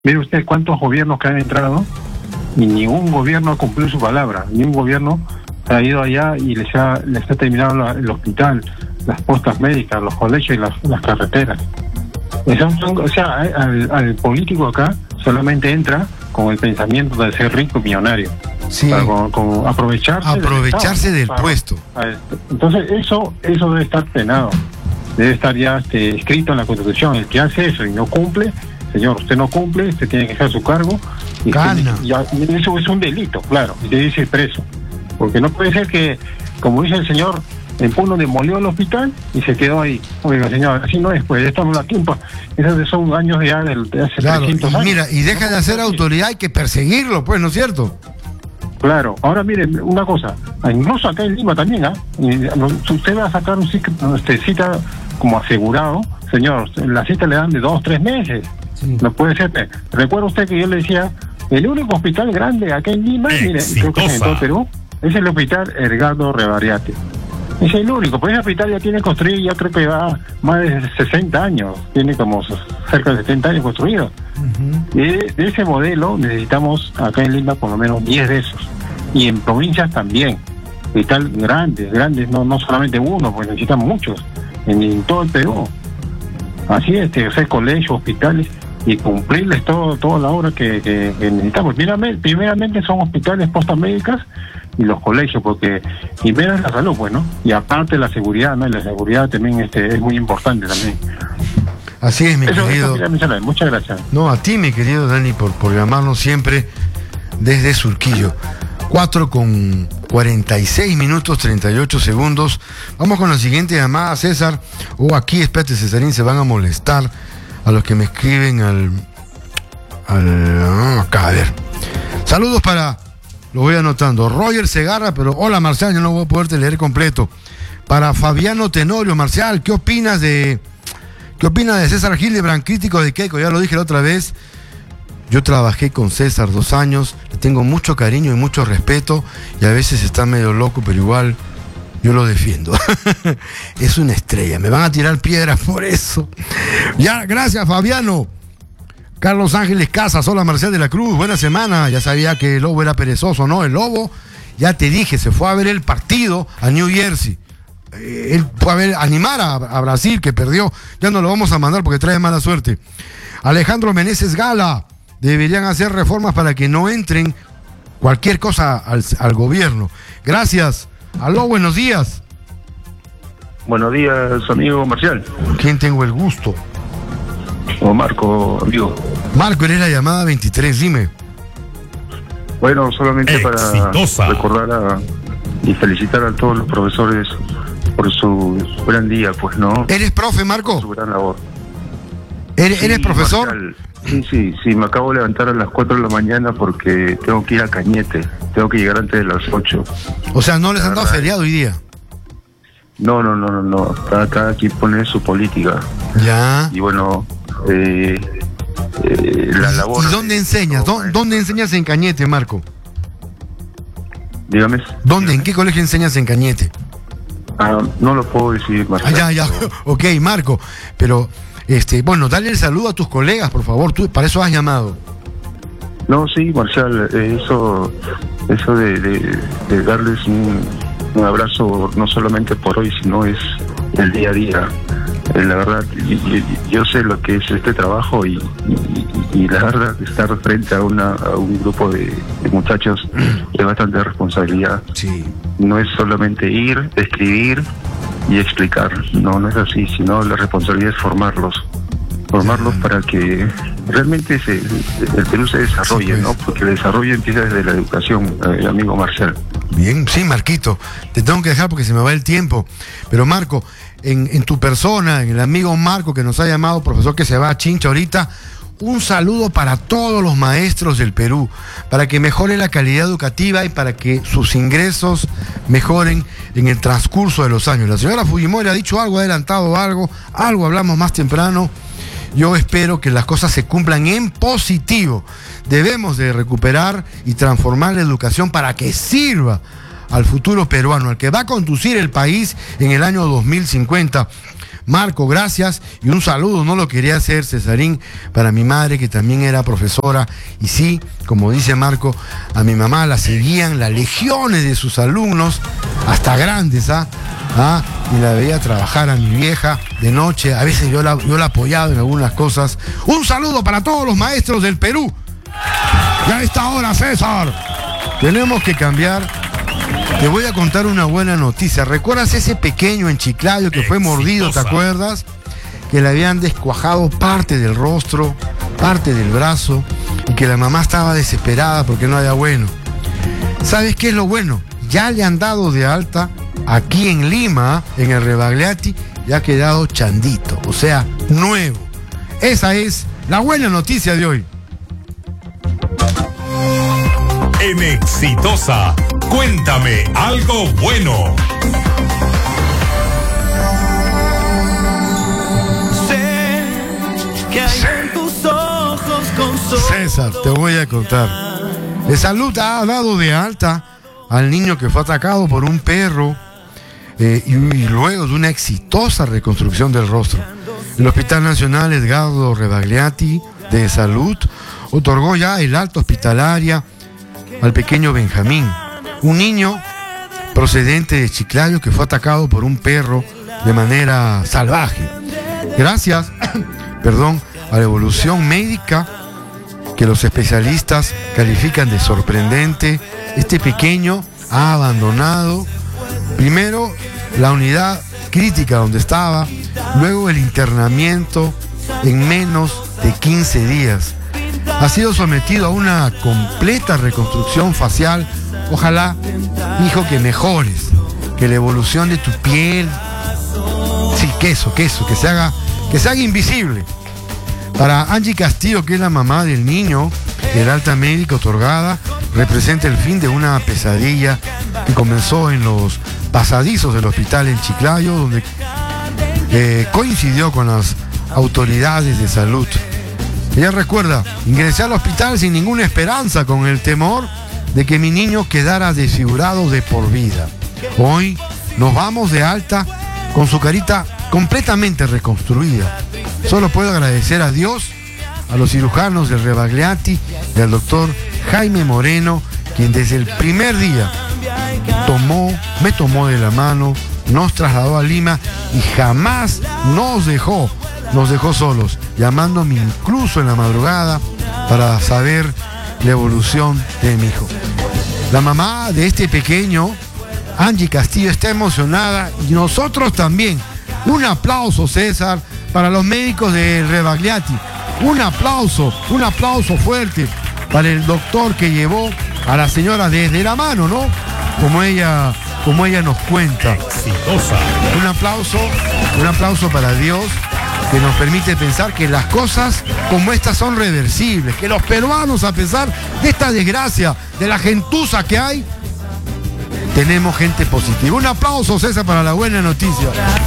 Mire usted cuántos gobiernos que han entrado y ningún gobierno ha cumplido su palabra, ningún gobierno ha ido allá y les ha terminado el hospital, las postas médicas, los colegios y las carreteras. O sea, al político acá solamente entra con el pensamiento de ser rico y millonario. Sí. Con aprovecharse del puesto. Entonces eso debe estar penado, debe estar ya escrito en la Constitución. El que hace eso y no cumple, señor, usted no cumple, usted tiene que dejar su cargo y eso es un delito, claro, y debe ser preso, porque no puede ser que, como dice el señor, en Puno demolió el hospital y se quedó ahí. Oiga, señor, así no es, pues estamos en la timpa. Esos son años ya de hace 300 años. Mira, y deja de hacer autoridad, hay que perseguirlo, pues, ¿no es cierto? Claro. Ahora, mire, una cosa, incluso acá en Lima también, si usted va a sacar cita como asegurado, señor, la cita le dan de 2-3 meses. Sí. No puede ser. Recuerda usted que yo le decía, el único hospital grande acá en Lima, mire, creo que es en todo Perú, es el hospital Edgardo Rivariate. Es el único, pues ese hospital ya tiene construido, ya creo que va más de 60 años, tiene como cerca de 70 años construido. De ese modelo necesitamos acá en Lima por lo menos 10 de esos, y en provincias también, hospital grandes, no solamente uno, pues necesitan muchos, en todo el Perú. Así es, hacer colegios, hospitales, y cumplirles toda la obra que necesitamos. Primeramente son hospitales, postas médicas, y los colegios, porque primero es la salud, pues, ¿no? Y aparte la seguridad, ¿no? Y la seguridad también es muy importante también. Así es, mi querido. Muchas gracias. No, a ti, mi querido Dani, por llamarnos siempre desde Surquillo. 4:46 minutos 38 segundos. Vamos con la siguiente llamada, César. Aquí, espérate, Cesarín, se van a molestar a los que me escriben acá, a ver. Saludos para... Lo voy anotando. Roger Segarra, pero hola Marcial, yo no voy a poderte leer completo. Para Fabiano Tenorio, Marcial, ¿qué opinas de César Hildebrand, crítico de Keiko? Ya lo dije la otra vez. Yo trabajé con César 2 años, le tengo mucho cariño y mucho respeto, y a veces está medio loco, pero igual yo lo defiendo. Es una estrella, me van a tirar piedras por eso. Ya, gracias Fabiano. Carlos Ángeles Casas, hola Marcial de la Cruz, buena semana. Ya sabía que el Lobo era perezoso, ¿no? El Lobo, ya te dije, se fue a ver el partido a New Jersey. Él fue a animar a Brasil, que perdió. Ya no lo vamos a mandar porque trae mala suerte. Alejandro Meneses Gala, deberían hacer reformas para que no entren cualquier cosa al gobierno. Gracias. Aló, buenos días. Buenos días, amigo Marcial. ¿Con quién tengo el gusto? O Marco, amigo. Marco, eres la llamada 23, dime. Bueno, solamente para recordar y felicitar a todos los profesores por su gran día, pues, ¿no? ¿Eres profe, Marco? Su gran labor. ¿Eres profesor? Marcial, sí, me acabo de levantar a las 4 de la mañana porque tengo que ir a Cañete, tengo que llegar antes de las 8. O sea, ¿no les han dado feriado hoy día? No, cada quien pone su política. Ya. Y bueno... la labor. ¿Y dónde enseñas? ¿Dónde enseñas en Cañete, Marco? Dígame. ¿En qué colegio enseñas en Cañete? No lo puedo decir, Marco. Ya. Ok, Marco. Pero, bueno, dale el saludo a tus colegas, por favor. Tú para eso has llamado. No, sí, Marcial, eso de darles un abrazo, no solamente por hoy, sino es el día a día. La verdad, yo sé lo que es este trabajo y la verdad, estar frente a un grupo de muchachos de bastante responsabilidad. Sí. No es solamente ir, escribir y explicar. No es así, sino la responsabilidad es formarlos para que realmente el Perú se desarrolle, sí, pues, ¿no? Porque el desarrollo empieza desde la educación, amigo Marcial. Bien, sí, Marquito, te tengo que dejar porque se me va el tiempo. Pero Marco, en tu persona, en el amigo Marco que nos ha llamado, profesor que se va a Chincha ahorita, un saludo para todos los maestros del Perú, para que mejore la calidad educativa y para que sus ingresos mejoren en el transcurso de los años. La señora Fujimori ha dicho algo, ha adelantado algo hablamos más temprano. Yo espero que las cosas se cumplan en positivo. Debemos de recuperar y transformar la educación para que sirva al futuro peruano, al que va a conducir el país en el año 2050. Marco, gracias. Y un saludo, no lo quería hacer, Cesarín, para mi madre, que también era profesora. Y sí, como dice Marco, a mi mamá la seguían las legiones de sus alumnos, hasta grandes, y la veía trabajar a mi vieja de noche. A veces yo la apoyaba en algunas cosas. Un saludo para todos los maestros del Perú. Y a esta hora, César, tenemos que cambiar. Te voy a contar una buena noticia. ¿Recuerdas ese pequeño en Chiclayo que fue mordido, te acuerdas? Que le habían descuajado parte del rostro, parte del brazo, y que la mamá estaba desesperada porque no había bueno. ¿Sabes qué es lo bueno? Ya le han dado de alta aquí en Lima, en el Rebagliati, ya ha quedado chandito, o sea, nuevo. Esa es la buena noticia de hoy. En Exitosa, cuéntame algo bueno. Sé que hay en tus ojos con César, te voy a contar. De Salud ha dado de alta al niño que fue atacado por un perro y luego de una exitosa reconstrucción del rostro. El Hospital Nacional Edgardo Rebagliati de Salud otorgó ya el alta hospitalaria al pequeño Benjamín, un niño procedente de Chiclayo que fue atacado por un perro de manera salvaje. Gracias, a la evolución médica que los especialistas califican de sorprendente, este pequeño ha abandonado primero la unidad crítica donde estaba, luego el internamiento en menos de 15 días. Ha sido sometido a una completa reconstrucción facial. Ojalá, hijo, que mejores, que la evolución de tu piel, sí, que se haga invisible. Para Angie Castillo, que es la mamá del niño, el alta médica otorgada representa el fin de una pesadilla que comenzó en los pasadizos del hospital en Chiclayo, donde coincidió con las autoridades de salud. Ella recuerda: ingresé al hospital sin ninguna esperanza, con el temor de que mi niño quedara desfigurado de por vida. Hoy nos vamos de alta con su carita completamente reconstruida. Solo puedo agradecer a Dios, a los cirujanos del Rebagliati y al doctor Jaime Moreno, quien desde el primer día me tomó de la mano, nos trasladó a Lima y jamás nos dejó solos, llamándome incluso en la madrugada para saber la evolución de mi hijo. La mamá de este pequeño, Angie Castillo, está emocionada y nosotros también. Un aplauso, César, para los médicos del Rebagliati. Un aplauso fuerte para el doctor que llevó a la señora desde la mano, ¿no? Como ella nos cuenta. Exitosa. Un aplauso para Dios, que nos permite pensar que las cosas como estas son reversibles, que los peruanos, a pesar de esta desgracia, de la gentuza que hay, tenemos gente positiva. Un aplauso, César, para la buena noticia.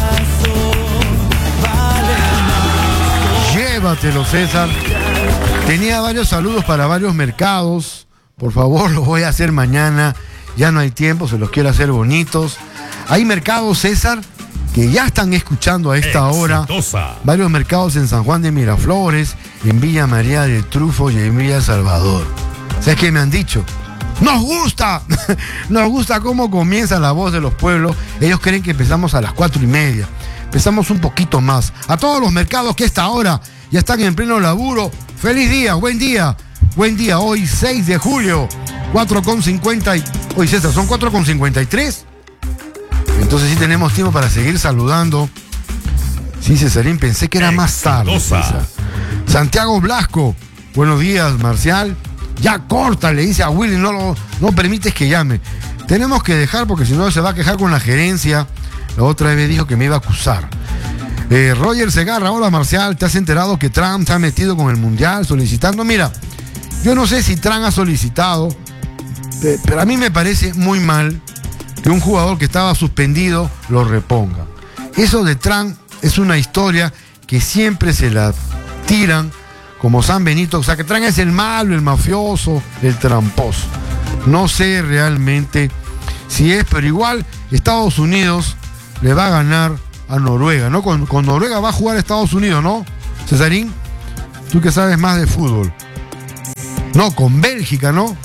Llévatelo, César. Tenía varios saludos para varios mercados. Por favor, los voy a hacer mañana. Ya no hay tiempo, se los quiero hacer bonitos. Hay mercados, César, que ya están escuchando a esta hora. Varios mercados en San Juan de Miraflores, en Villa María del Trufo y en Villa Salvador. ¿Sabes qué me han dicho? ¡Nos gusta! Nos gusta cómo comienza La Voz de los Pueblos. Ellos creen que empezamos a las 4:30. Empezamos un poquito más. A todos los mercados que a esta hora ya están en pleno laburo. ¡Feliz día! ¡Buen día! Buen día. Hoy 6 de julio, 4:50. Hoy, César, son 4:53. Entonces sí tenemos tiempo para seguir saludando. Sí, Cesarín, pensé que era más tarde, César. Santiago Blasco, buenos días, Marcial. Ya corta, le dice a Willy, no permites que llame. Tenemos que dejar porque si no se va a quejar con la gerencia. La otra vez dijo que me iba a acusar. Roger Segarra, hola Marcial, ¿te has enterado que Trump se ha metido con el Mundial solicitando? Mira, yo no sé si Trump ha solicitado, pero a mí me parece muy mal que un jugador que estaba suspendido lo reponga. Eso de Trump es una historia que siempre se la tiran como San Benito, o sea que Trump es el malo, el mafioso, el tramposo. No sé realmente si es, pero igual Estados Unidos le va a ganar a Noruega, ¿no? Con Noruega va a jugar Estados Unidos, ¿no? Cesarín, tú que sabes más de fútbol. No, con Bélgica, ¿no?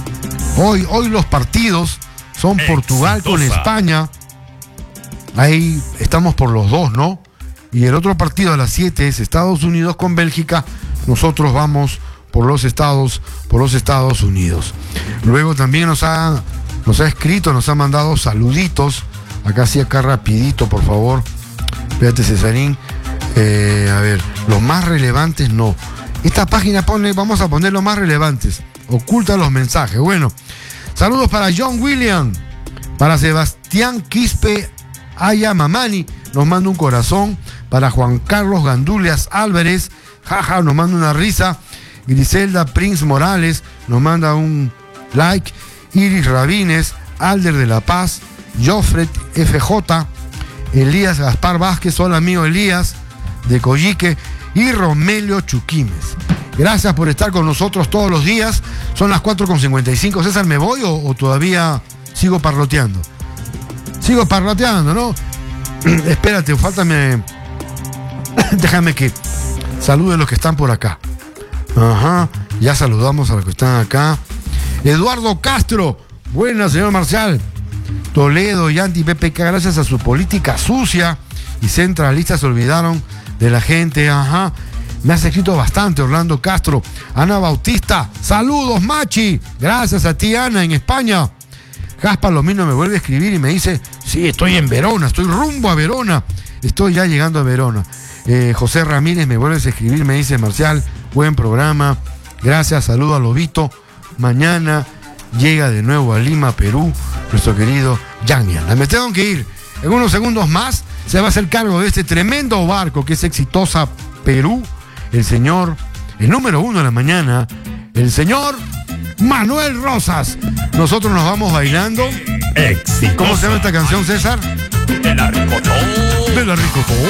Hoy los partidos son Portugal con España. Ahí estamos por los dos, ¿no? Y el otro partido a las 7 es Estados Unidos con Bélgica. Nosotros vamos por los Estados Unidos. Luego también nos ha escrito, nos ha mandado saluditos. Acá rapidito, por favor. Espérate, Cesarín. A ver, los más relevantes no. Esta página vamos a poner los más relevantes. Oculta los mensajes. Bueno, saludos para John William, para Sebastián Quispe Ayamamani, nos manda un corazón. Para Juan Carlos Gandulias Álvarez, jaja, nos manda una risa. Griselda Prince Morales nos manda un like. Iris Rabines, Alder de La Paz, Joffred FJ, Elías Gaspar Vázquez, hola amigo Elías de Coyique, y Romelio Chuquimes. Gracias por estar con nosotros todos los días. Son las 4:55. César, ¿me voy o todavía sigo parloteando? Sigo parloteando, ¿no? Espérate, faltame. Déjame que salude a los que están por acá. Ajá, ya saludamos a los que están acá. Eduardo Castro, buenas, señor Marcial. Toledo y anti-PPK, gracias a su política sucia y centralistas se olvidaron de la gente. Ajá, me has escrito bastante, Orlando Castro. Ana Bautista, saludos, Machi. Gracias a ti, Ana, en España. Jaspa Lomino me vuelve a escribir y me dice, sí, estoy en Verona, estoy rumbo a Verona. Estoy ya llegando a Verona. José Ramírez me vuelve a escribir, me dice, Marcial, buen programa. Gracias, saludo a Lobito. Mañana llega de nuevo a Lima, Perú, nuestro querido Yanyan. Me tengo que ir. En unos segundos más se va a hacer cargo de este tremendo barco que es Exitosa Perú. El número 1 de la mañana, el señor Manuel Rosas. Nosotros nos vamos bailando. Exitosa. ¿Cómo se llama esta canción, César? De la Ricotó. De la Ricotó.